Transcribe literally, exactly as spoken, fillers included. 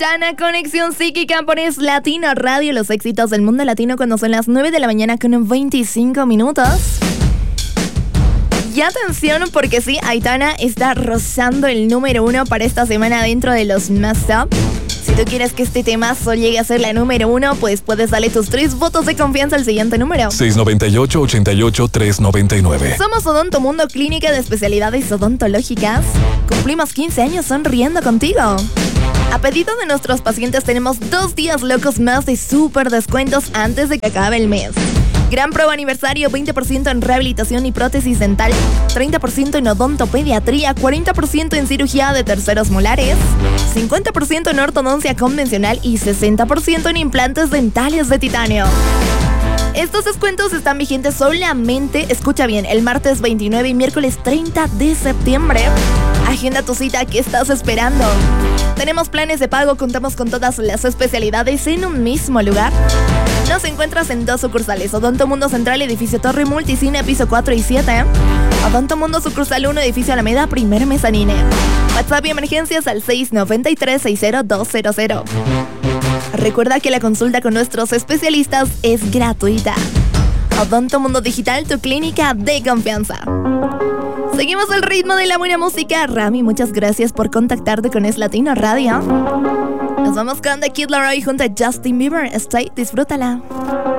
Aitana, Conexión Psíquica por Es Latino Radio, los éxitos del mundo latino cuando son las nueve de la mañana con veinticinco minutos. Y atención porque sí, Aitana está rozando el número uno para esta semana dentro de los Más Top. Si tú quieres que este temazo llegue a ser la número uno, pues puedes darle tus tres votos de confianza al siguiente número. seis nueve ocho, ochenta y ocho, tres noventa y nueve. Somos Odonto Mundo, clínica de especialidades odontológicas. Cumplimos quince años sonriendo contigo. A pedido de nuestros pacientes tenemos dos días locos más de súper descuentos antes de que acabe el mes. Gran prueba aniversario, veinte por ciento en rehabilitación y prótesis dental, treinta por ciento en odontopediatría, cuarenta por ciento en cirugía de terceros molares, cincuenta por ciento en ortodoncia convencional y sesenta por ciento en implantes dentales de titanio. Estos descuentos están vigentes solamente, escucha bien, el martes veintinueve y miércoles treinta de septiembre. Agenda tu cita, ¿qué estás esperando? Tenemos planes de pago, contamos con todas las especialidades en un mismo lugar. Nos encuentras en dos sucursales, Odonto Mundo Central, edificio Torre Multicine, piso cuatro y siete. Odonto Mundo sucursal uno, edificio Alameda, primer mezanine. WhatsApp y emergencias al seis nueve tres, seis cero dos cero cero. Recuerda que la consulta con nuestros especialistas es gratuita. Odonto Mundo Digital, tu clínica de confianza. Seguimos el ritmo de la buena música. Rami, muchas gracias por contactarte con Es Latino Radio. Nos vamos con The Kid Laroi junto a Justin Bieber. Stay, disfrútala.